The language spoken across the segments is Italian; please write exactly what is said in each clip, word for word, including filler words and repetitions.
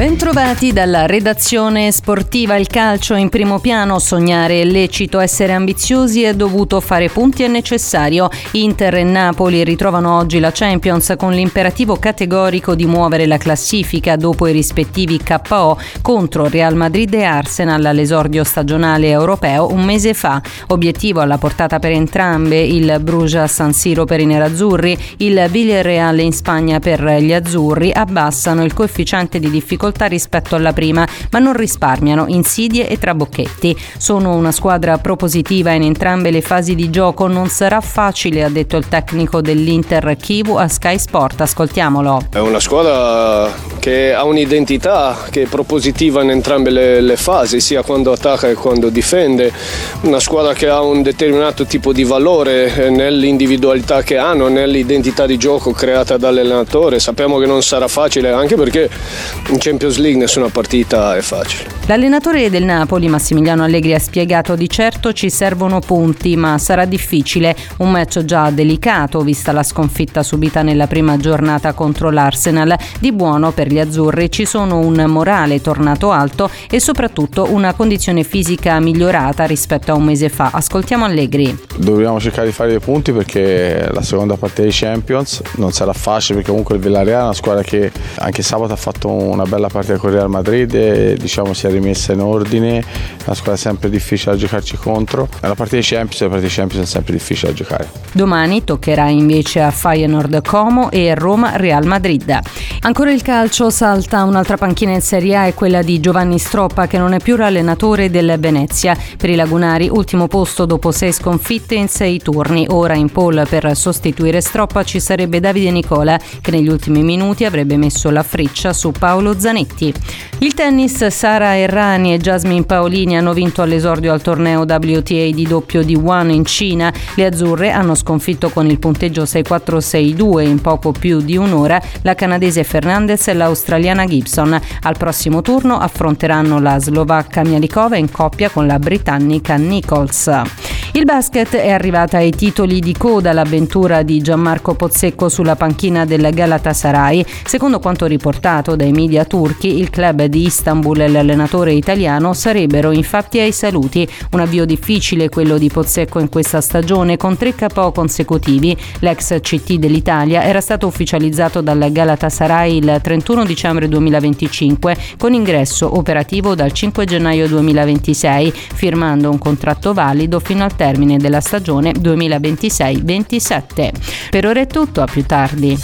Bentrovati dalla redazione sportiva. Il calcio in primo piano, sognare è lecito, essere ambiziosi è dovuto, fare punti è necessario. Inter e Napoli ritrovano oggi la Champions con l'imperativo categorico di muovere la classifica dopo i rispettivi K O contro Real Madrid e Arsenal all'esordio stagionale europeo un mese fa. Obiettivo alla portata per entrambe, il Bruges a San Siro per i nerazzurri, il Villarreal in Spagna per gli azzurri. Abbassano il coefficiente di difficoltà rispetto alla prima, ma non risparmiano insidie e trabocchetti. Sono una squadra propositiva in entrambe le fasi di gioco, non sarà facile, ha detto il tecnico dell'Inter Chivu a Sky Sport. Ascoltiamolo. È una squadra che ha un'identità che è propositiva in entrambe le, le fasi, sia quando attacca che quando difende. Una squadra che ha un determinato tipo di valore nell'individualità che hanno, nell'identità di gioco creata dall'allenatore. Sappiamo che non sarà facile, anche perché in Champions League nessuna partita è facile. L'allenatore del Napoli, Massimiliano Allegri, ha spiegato: di certo ci servono punti, ma sarà difficile. Un match già delicato, vista la sconfitta subita nella prima giornata contro l'Arsenal. Di buono per gli azzurri ci sono un morale tornato alto e soprattutto una condizione fisica migliorata rispetto a un mese fa. Ascoltiamo Allegri. Dobbiamo cercare di fare dei punti perché la seconda partita di Champions non sarà facile, perché comunque il Villarreal è una squadra che anche sabato ha fatto una bella partita con Real Madrid e diciamo si è rimessa in ordine. È una squadra sempre difficile da giocarci contro. È una partita di Champions e la partita di Champions è sempre difficile da giocare. Domani toccherà invece a Feyenoord Como e Roma Real Madrid. Ancora il calcio, salta un'altra panchina in Serie A, è quella di Giovanni Stroppa, che non è più l'allenatore del Venezia. Per i lagunari ultimo posto dopo sei sconfitte in sei turni. Ora in pole per sostituire Stroppa ci sarebbe Davide Nicola, che negli ultimi minuti avrebbe messo la freccia su Paolo Zanetti. Il tennis, Sara Errani e Jasmine Paolini hanno vinto all'esordio al torneo W T A di doppio di One in Cina. Le azzurre hanno sconfitto con il punteggio sei quattro sei due in poco più di un'ora la canadese Fernandez e l'australiana Gibson. Al prossimo turno affronteranno la slovacca Mialikova in coppia con la britannica Nichols. Il basket è arrivata ai titoli di coda l'avventura di Gianmarco Pozzecco sulla panchina del Galatasaray. Secondo quanto riportato dai media turchi, il club di Istanbul e l'allenatore italiano sarebbero infatti ai saluti. Un avvio difficile quello di Pozzecco in questa stagione, con tre K O consecutivi. L'ex C T dell'Italia era stato ufficializzato dal Galatasaray il trentuno dicembre duemilaventicinque con ingresso operativo dal cinque gennaio duemilaventisei, firmando un contratto valido fino al termine della stagione duemilaventisei ventisette. Per ora è tutto, a più tardi.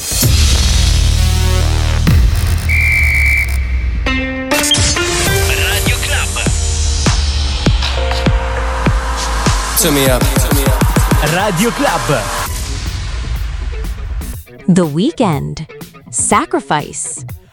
Radio Club. Radio Club. The Weeknd. Sacrifice.